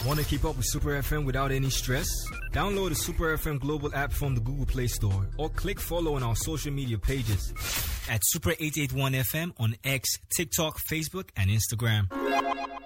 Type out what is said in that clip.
Want to keep up with Super FM without any stress? Download the Super FM Global app from the Google Play Store or click follow on our social media pages at Super 881 FM on X, TikTok, Facebook, and Instagram.